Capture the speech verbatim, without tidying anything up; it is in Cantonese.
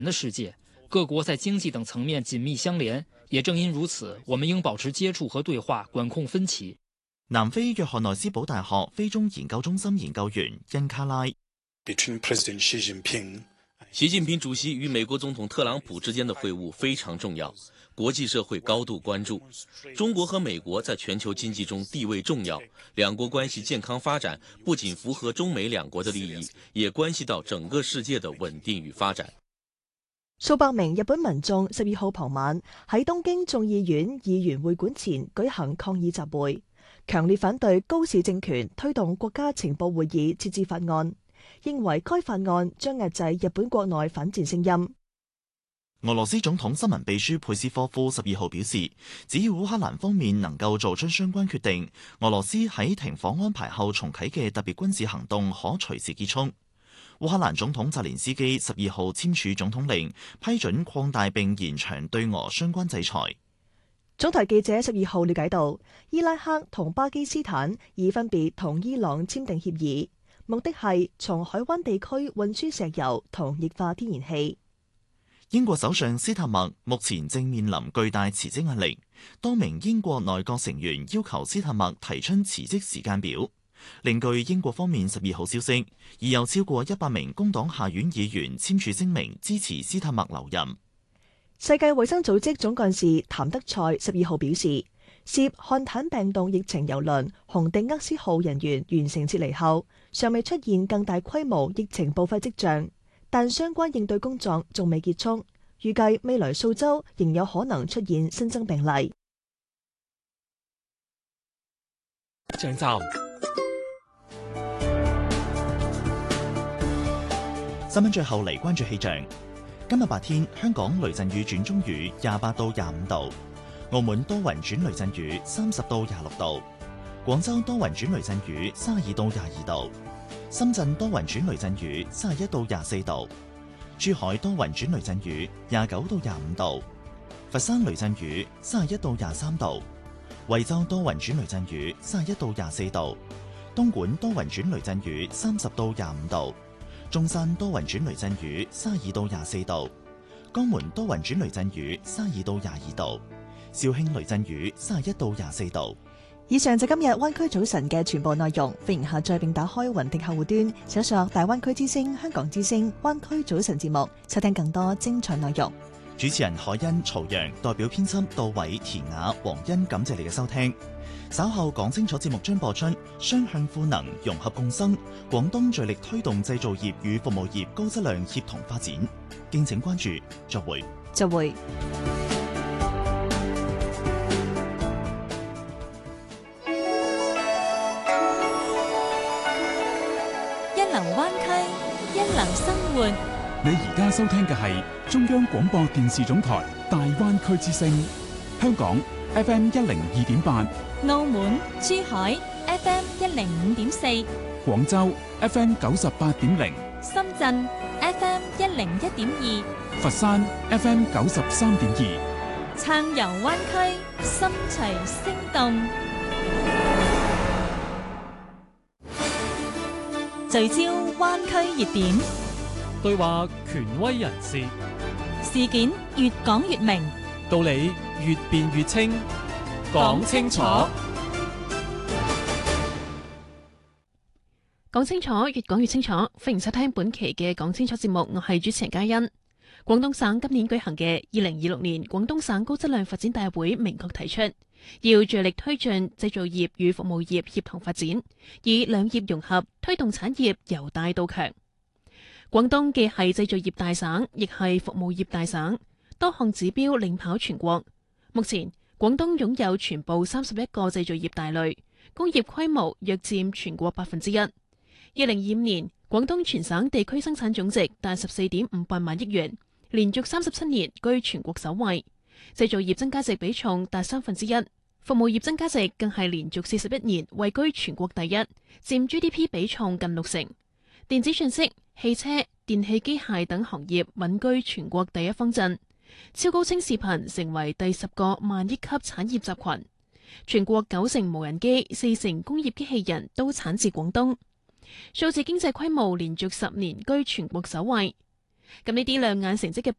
的世界，各国在經濟等層面緊密相連，也正因如此，我們應保持接觸和對話，管控分歧。 南非約翰內斯堡大學非中研究中心研究員恩卡拉。 習近平主席與美國總統特朗普之間的會晤非常重要，國際社會高度關注。中國和美國在全球經濟中地位重要，兩國關係健康發展不僅符合中美兩國的利益，也關係到整個世界的穩定與發展。 數百名日本民眾十二號傍晚喺東京眾議院議員會館前舉行抗議集會，強烈反對高市政權推動國家情報會議設置法案，認為該法案將壓制日本國內反戰聲音。 俄羅斯總統新聞秘書佩斯科夫十二號表示，只要烏克蘭方面能夠做出相關決定，俄羅斯喺停火安排後重啟嘅特別軍事行動可隨時結束。烏克蘭總統澤連斯基十二號簽署總統令，批准擴大並延長對俄相關制裁。 總台記者十二號了解到，伊拉克同巴基斯坦已分別同伊朗簽訂協議，目的係從海灣地區運輸石油同液化天然氣。 英國首相斯塔默目前正面臨巨大辭職壓力，多名英國內閣成員要求斯塔默提出辭職時間表。另據英國方面十二號消息，已有超過一百名工黨下院議員簽署聲明支持斯塔默留任。 世界衛生組織總幹事譚德塞十二號表示，涉漢坦病毒疫情郵輪紅定厄斯號人員完成撤離後，尚未出現更大規模疫情爆發跡象，但相關應對工作仲未結束，預計未來數週仍有可能出現新增病例。 張站新聞最後嚟關注氣象。今日白天，香港雷陣雨轉中雨，廿八到廿五度；澳門多雲轉雷陣雨，三十到廿六度；廣州多雲轉雷陣雨，三十二到廿二度；深圳多雲轉雷陣雨，三十一到廿四度；珠海多雲轉雷陣雨，廿九到廿五度；佛山雷陣雨，三十一到廿三度；惠州多雲轉雷陣雨，三十一到廿四度；東莞多雲轉雷陣雨，三十到廿五度。中山多雲轉雷陣雨，三十二到廿四度；江門多雲轉雷陣雨，三十二到廿二度；肇慶雷陣雨，三十一到廿四度。 以上就今日灣區早晨嘅全部內容，歡迎下載並打開雲聽客戶端，搜索大灣區之聲、香港之聲、灣區早晨節目，收聽更多精彩內容。 主持人海欣、曹陽，代表編輯杜偉、田雅、黃欣，感謝你嘅收聽。稍後講清楚節目將播出雙向賦能，融合共生，廣東致力推動製造業與服務業高質量協同發展，敬請關注。再會。 再會。 一流灣區，一流生活。 你而家收聽嘅係中央廣播電視總台大灣區之聲，香港 F M 一零二點八。 澳門、珠海 F M 一零五點四， 廣州 F M 九十八點零， 深圳 F M 一零一點二， 佛山 F M 九十三點二， 暢遊灣區，心隨聲動，聚焦灣區熱點， 對話權威人士， 事件越講越明， 道理越辯越清。講清楚， 講清楚，越講越清楚。歡迎收聽本期嘅講清楚節目，我係主持人嘉欣。廣東省今年舉行嘅二零二六年廣東省高質量發展大會明確提出，要着力推進製造業與服務業協同發展，以兩業融合推動產業由大到強。廣東既係製造業大省，亦係服務業大省，多項指標領跑全國。目前廣東擁有全部三十一個製造業大類，工業規模約佔全國百分之一。二零二五年，廣東全省地區生產總值達十四點五八萬億元，連續三十七年居全國首位。製造業增加值比重達三分之一，服務業增加值更係連續四十一年位居全國第一，佔 G D P 比重近六成。電子信息、汽車、電氣機械等行業穩居全國第一方陣。超高清視頻成為第十個萬億級產業集群，全國九成無人機、四成工業機器人都產自廣東。數字經濟規模連續十年居全國首位。 咁呢啲亮眼成績嘅